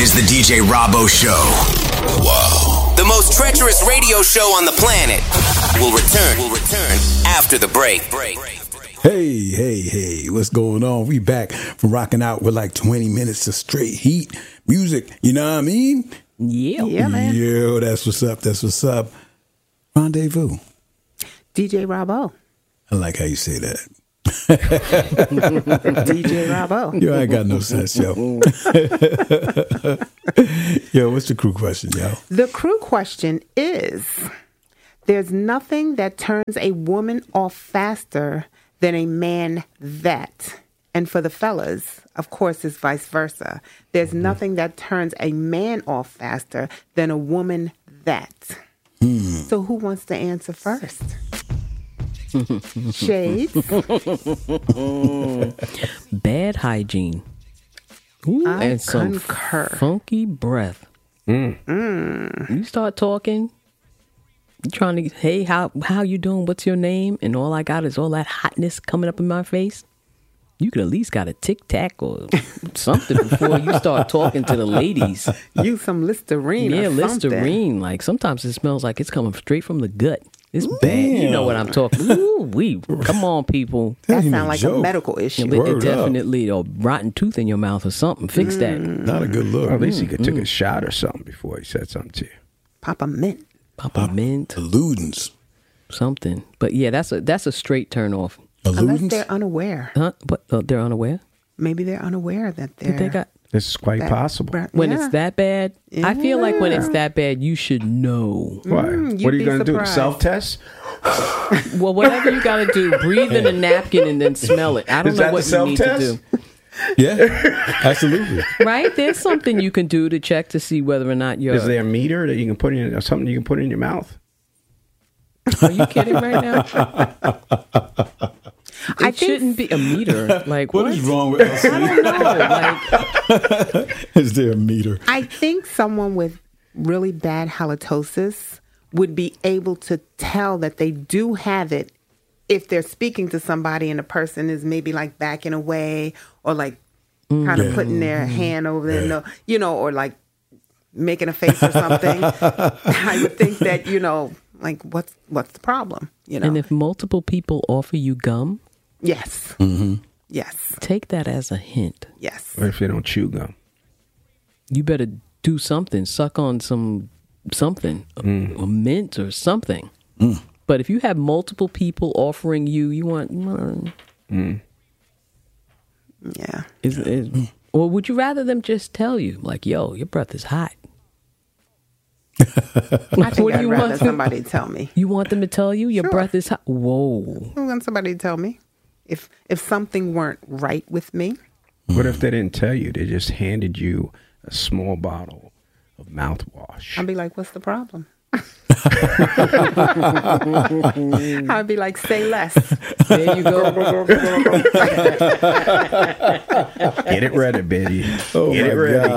is the DJ Robbo Show. Whoa. The most treacherous radio show on the planet will return after the break. Hey, what's going on? We back from rocking out with like 20 minutes of straight heat music. You know what I mean? Yeah, man. Yo, that's what's up. Rendezvous. DJ Robbo. I like how you say that. DJ Robbo. Yo, I ain't got no sense, yo. Yo, what's the crew question, yo? The crew question is, there's nothing that turns a woman off faster than a man that. And for the fellas, of course, it's vice versa. There's nothing that turns a man off faster than a woman that. So who wants to answer first? Shades. Bad hygiene. Ooh, I and some concur. funky breath. You start talking, you trying to, hey, how you doing? What's your name? And all I got is all that hotness coming up in my face. You could at least got a Tic Tac or something before you start talking to the ladies. Use some Listerine or something. Listerine. Like sometimes it smells like it's coming straight from the gut. It's bad. You know what I'm talking. Ooh, come on, people. That sounds like a medical issue. It definitely a rotten tooth in your mouth or something. Fix that. Not a good look. Or at least he could took a shot or something before he said something to you. Papa mint. Alludence. Something. But yeah, that's a straight turn off. Unless they're unaware. Huh? But they're unaware? Maybe they're unaware that They this is quite possible. When it's that bad, I feel like when it's that bad, you should know. Why? What are you going to do? Self-test? Well, whatever you got to do, breathe in a napkin and then smell it. I don't know what you need to do. Yeah, absolutely. Right? There's something you can do to check to see whether or not you're... Is there a meter that you can put in, or something you can put in your mouth? Are you kidding right now? It shouldn't be a meter. Like what is wrong with us? I don't know. Is there a meter? I think someone with really bad halitosis would be able to tell that they do have it if they're speaking to somebody and the person is maybe like backing away or like kind of putting their hand over their nose, or like making a face or something. I would think that, like what's the problem? And if multiple people offer you gum, yes, yes, take that as a hint. Yes. Or if they don't chew gum, you better do something. Suck on something, a mint or something. But if you have multiple people offering you want, yeah, or would you rather them just tell you, like, "Yo, your breath is hot"? I think I'd rather somebody tell me. You want them to tell you your breath is hot? Whoa! I want somebody to tell me if something weren't right with me. What if they didn't tell you? They just handed you a small bottle of mouthwash. I'd be like, "What's the problem?" I'd be like, "Say less." There you go. Get it ready, Betty. Oh Get my it ready.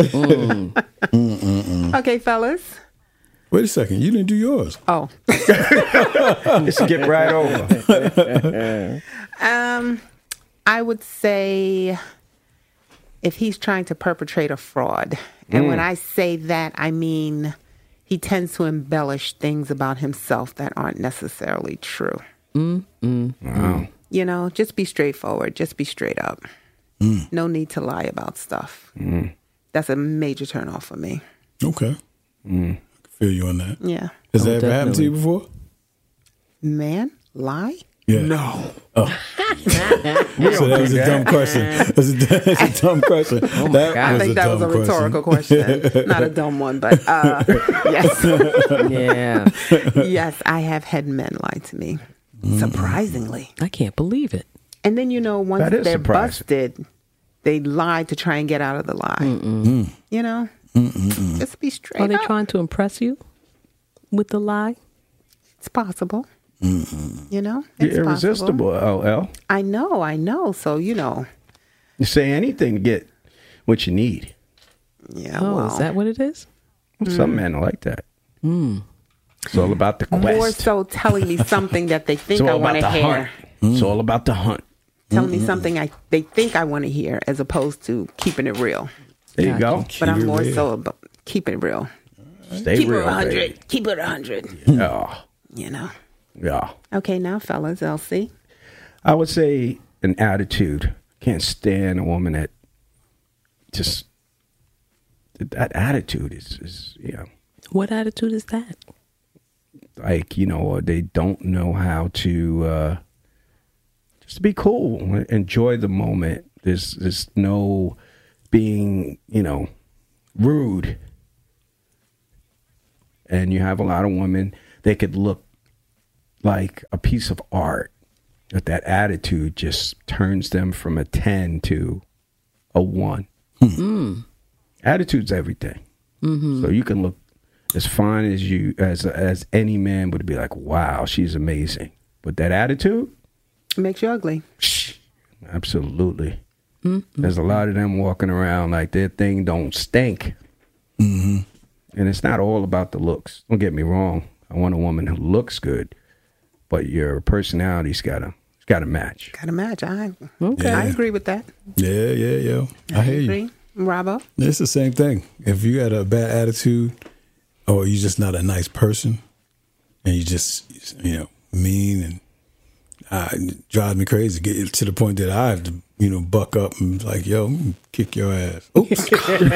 Gosh. Okay, fellas. Wait a second. You didn't do yours. Oh. Let's get right over. I would say if he's trying to perpetrate a fraud, and when I say that, I mean he tends to embellish things about himself that aren't necessarily true. Wow. Just be straightforward. Just be straight up. No need to lie about stuff. That's a major turnoff for me. Okay. I can feel you on that. Yeah. Has that ever happened to you before? Man, lie? Yeah. No. Oh. So that was a dumb question. That's a dumb question. Oh my God. I think that was a rhetorical question. Not a dumb one, but yes. Yeah. Yes, I have had men lie to me. Surprisingly. I can't believe it. And then, once That is they're surprising. busted, they lie to try and get out of the lie. Just be straight Are they up. trying to impress you with the lie? It's possible. It's You're irresistible, LL. I know. So, You say anything to get what you need. Yeah, Oh, well. is that what it is? Some men are like that. It's all about the quest. More so telling me something that they think It's I all want about to the hear. hunt. It's all about the hunt. Telling me something they think I want to hear as opposed to keeping it real. There you go. But I'm it more real. so about keep it real. Stay Keep it real, 100. baby. Keep it 100. Yeah. You know. Yeah. Okay, now, fellas, Elsie. I would say an attitude. Can't stand a woman that just that attitude is What attitude is that? like they don't know how to just be cool, enjoy the moment. There's no being rude, and you have a lot of women. They could look like a piece of art, but that attitude just turns them from a 10 to a 1. Attitude's everything. So you can look as fine as any man would be like, wow, she's amazing. But that attitude, It makes you ugly. absolutely. There's a lot of them walking around like their thing don't stink. And it's not all about the looks. Don't get me wrong. I want a woman who looks good, but your personality's gotta match. Got to match. I Yeah. agree with that. Yeah. I hear you. Agree. Robbo? It's the same thing. If you got a bad attitude, or you just not a nice person, and you just mean, and it drives me crazy. Get to the point that I have to buck up and like, yo, I'm gonna kick your ass. Oops.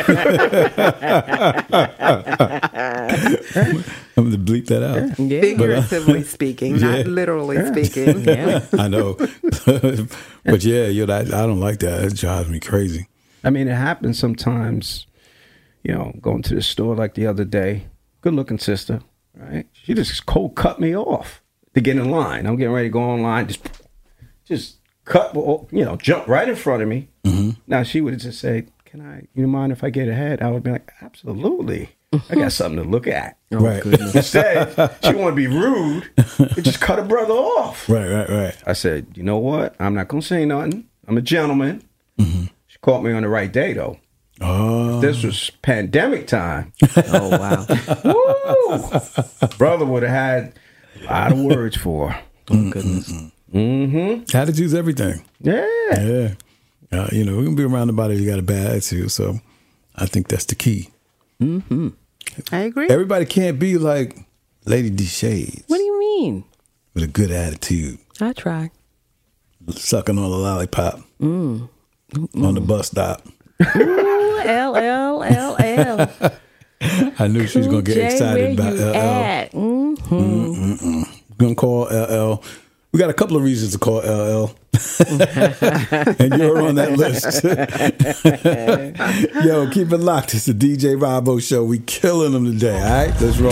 I'm gonna bleep that out. Yeah. Figuratively speaking, Yeah. not literally speaking. Yeah. I know, but yeah, I don't like that. It drives me crazy. I mean, it happens sometimes, going to the store like the other day, good looking sister, right? She just cold cut me off to get in line. I'm getting ready to go online, just cut, jump right in front of me. Now she would just say, you mind if I get ahead? I would be like, absolutely. I got something to look at. Right. Instead, she want to be rude and just cut her brother off. Right. I said, you know what? I'm not going to say nothing. I'm a gentleman. She caught me on the right day, though. Oh, This was pandemic time. Oh, wow. Woo! Brother would have had a lot of words for her. Oh, goodness. attitude's everything. Yeah. Yeah. We're going to be around about it if you got a bad attitude. So I think that's the key. I agree. Everybody can't be like Lady D Shades What do you mean? with a good attitude, I try. sucking on a lollipop on the bus stop. Ooh, LL. I knew she was going to get excited about where you LL. at? We're going to call LL. We got a couple of reasons to call LL. And you're on that list. Yo, keep it locked. It's the DJ Robbo Show. We killing them today, all right? Let's roll.